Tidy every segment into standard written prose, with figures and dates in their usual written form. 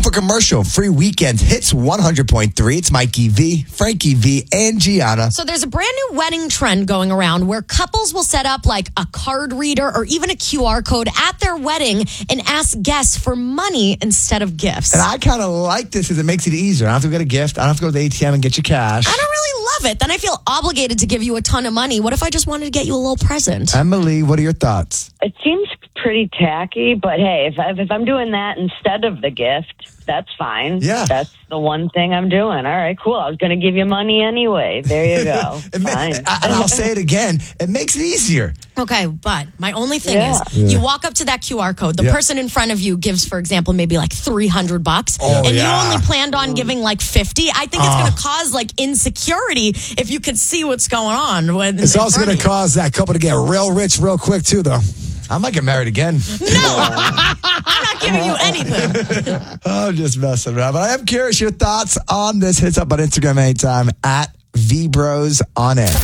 for commercial. Free Weekends hits 100.3. It's Mikey V, Frankie V, and Gianna. So there's a brand new wedding trend going around where couples will set up like a card reader or even a QR code at their wedding and ask guests for money instead of gifts. And I kind of like this because it makes it easier. I don't have to get a gift. I don't have to go to the ATM and get your cash. I don't really love it. Then I feel obligated to give you a ton of money. What if I just wanted to get you a little present? Emily, what are your thoughts? It seems pretty tacky, but hey, if I'm doing that instead of the gift, that's fine. Yeah. That's the one thing I'm doing. All right, cool. I was going to give you money anyway. There you go. Fine. And I'll say it again. It makes it easier. Okay, but my only thing is, you walk up to that QR code. The person in front of you gives, for example, maybe like $300, and you only planned on giving like $50. I think it's going to cause like insecurity if you could see what's going on. It's also going to cause that couple to get real rich real quick too, though. I might get married again. No, I'm not giving you anything. I'm just messing around. But I am curious your thoughts on this. Hit us up on Instagram anytime at VBros on air.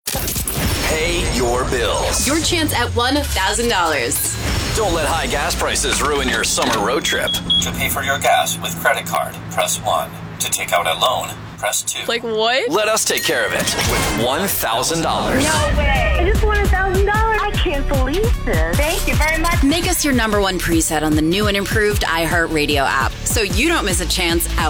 Pay your bills. Your chance at $1,000. Don't let high gas prices ruin your summer road trip. To pay for your gas with credit card, press 1. To take out a loan, press 2. Like what? Let us take care of it with $1,000. No way. I just won $1,000. I can't believe this. Thank you very much. Make us your number one preset on the new and improved iHeartRadio app so you don't miss a chance at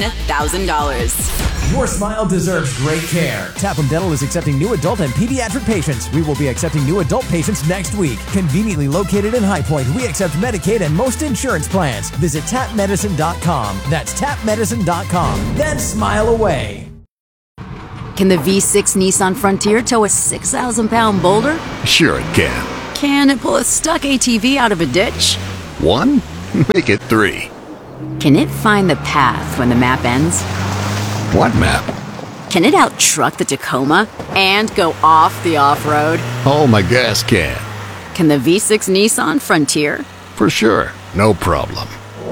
$1,000. Your smile deserves great care. Tapham Dental is accepting new adult and pediatric patients. We will be accepting new adult patients next week. Conveniently located in High Point, we accept Medicaid and most insurance plans. Visit tapmedicine.com. That's tapmedicine.com. Then smile away. Can the V6 Nissan Frontier tow a 6,000-pound boulder? Sure it can. Can it pull a stuck ATV out of a ditch? 1? Make it 3. Can it find the path when the map ends? What map? Can it out-truck the Tacoma and go off the off-road? Oh, my gas can. Can the V6 Nissan Frontier? For sure. No problem.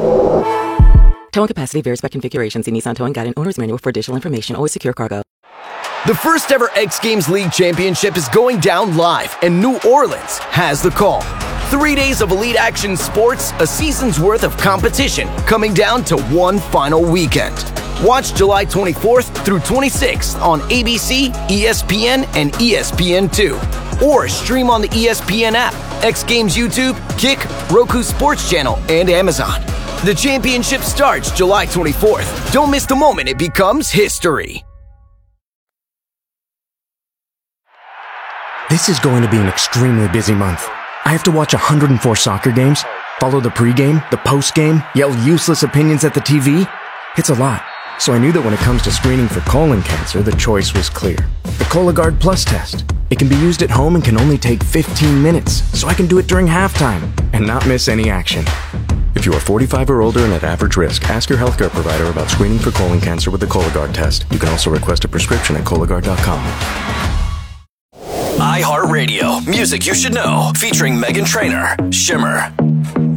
Towing capacity varies by configuration. See Nissan Towing Guide and Owner's Manual for additional information. Always secure cargo. The first ever X Games League Championship is going down live, and New Orleans has the call. 3 days of elite action sports, a season's worth of competition, coming down to one final weekend. Watch July 24th through 26th on ABC, ESPN, and ESPN2. Or stream on the ESPN app, X Games YouTube, Kick, Roku Sports Channel, and Amazon. The championship starts July 24th. Don't miss the moment it becomes history. This is going to be an extremely busy month. I have to watch 104 soccer games, follow the pregame, the postgame, yell useless opinions at the TV. It's a lot. So I knew that when it comes to screening for colon cancer, the choice was clear. The Cologuard Plus test. It can be used at home and can only take 15 minutes, so I can do it during halftime and not miss any action. If you are 45 or older and at average risk, ask your healthcare provider about screening for colon cancer with the Cologuard test. You can also request a prescription at Cologuard.com. iHeartRadio. Music you should know. Featuring Meghan Trainor, Shimmer.